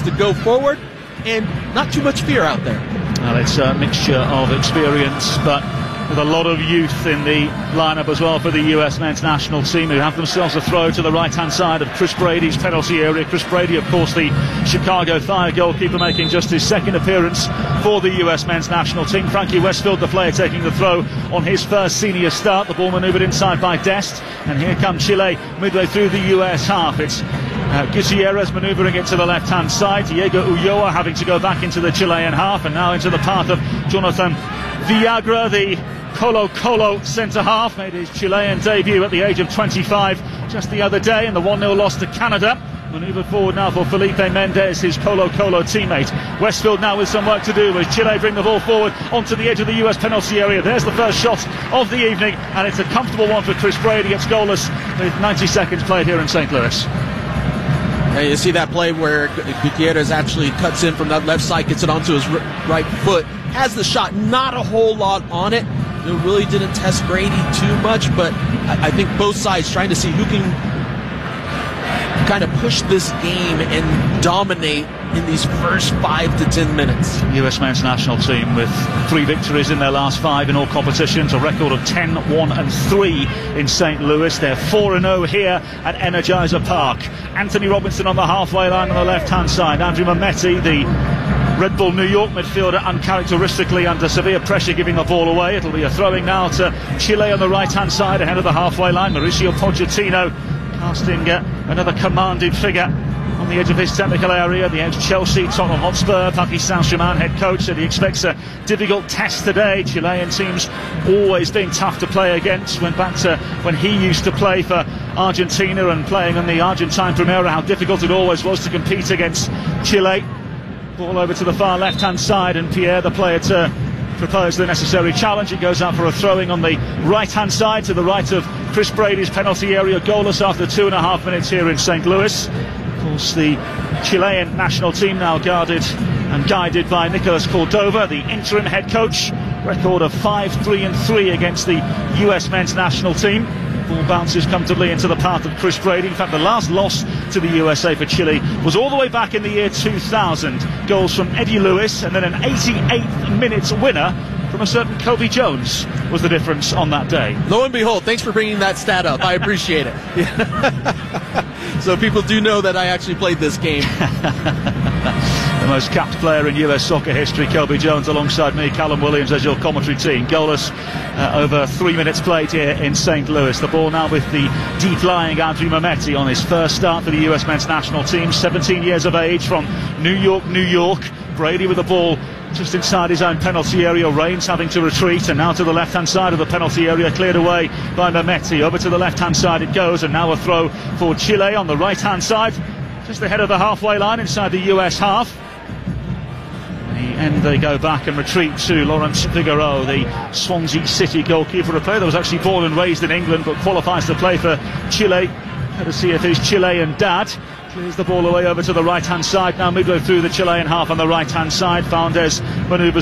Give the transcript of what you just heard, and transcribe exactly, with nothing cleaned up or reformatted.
to go forward, and not too much fear out there. Well, it's a mixture of experience, but with a lot of youth in the lineup as well for the U S men's national team, who have themselves a throw to the right-hand side of Chris Brady's penalty area. Chris Brady, of course, the Chicago Fire goalkeeper, making just his second appearance for the U S men's national team. Frankie Westfield, the player, taking the throw on his first senior start. The ball manoeuvred inside by Dest, and here come Chile midway through the U S half. It's uh, Gutierrez manoeuvring it to the left-hand side. Diego Ulloa having to go back into the Chilean half, and now into the path of Jonathan Villagra, the Colo Colo centre-half. Made his Chilean debut at the age of twenty-five just the other day in the one nil loss to Canada. Manoeuvred forward now for Felipe Mendez, his Colo Colo teammate. Westfield now with some work to do as Chile bring the ball forward onto the edge of the U S penalty area. There's the first shot of the evening, and it's a comfortable one for Chris Brady. It's goalless with ninety seconds played here in Saint Louis. And you see that play where Gutierrez actually cuts in from that left side, gets it onto his right foot, has the shot, not a whole lot on it. It really didn't test Brady too much, but I think both sides trying to see who can kind of push this game and dominate in these first five to ten minutes. U S men's national team with three victories in their last five in all competitions, a record of ten, one and three in Saint Louis. They're four and oh here at Energizer Park. Anthony Robinson on the halfway line on the left-hand side. Andrew Mametti, the Red Bull New York midfielder, uncharacteristically under severe pressure, giving the ball away. It'll be a throwing now to Chile on the right-hand side ahead of the halfway line. Mauricio Pochettino casting uh, another commanding figure on the edge of his technical area. The ex-Chelsea, Tottenham Hotspur, Paris Saint-Germain head coach said he expects a difficult test today. Chilean teams always being tough to play against. Went back to when he used to play for Argentina and playing on the Argentine Primera, how difficult it always was to compete against Chile. Ball over to the far left-hand side, and Pierre, the player, to propose the necessary challenge. It goes out for a throwing on the right-hand side to the right of Chris Brady's penalty area. Goalless after two and a half minutes here in Saint Louis. Of course, the Chilean national team now guarded and guided by Nicolas Cordova, the interim head coach. Record of five, three and three against the U S men's national team. Ball bounces comfortably into the path of Chris Brady. In fact, the last loss to the U S A for Chile was all the way back in the year two thousand. Goals from Eddie Lewis, and then an eighty-eighth minutes winner from a certain Kobe Jones was the difference on that day. Lo and behold, thanks for bringing that stat up. I appreciate it. So people do know that I actually played this game. The most capped player in U S soccer history, Kobe Jones, alongside me, Callum Williams, as your commentary team. Goalless uh, over three minutes played here in Saint Louis. The ball now with the deep-lying Andrew Mametti on his first start for the U S men's national team. seventeen years of age, from New York, New York. Brady with the ball just inside his own penalty area. Reigns having to retreat, and now to the left-hand side of the penalty area, cleared away by Mametti. Over to the left-hand side it goes, and now a throw for Chile on the right-hand side, just ahead of the halfway line inside the U S half. And they go back and retreat to Lawrence Figueroa, the Swansea City goalkeeper, a player that was actually born and raised in England but qualifies to play for Chile, courtesy of his Chilean dad. Clears the ball away over to the right-hand side now, midway through the Chilean half on the right-hand side. Foundes manoeuvres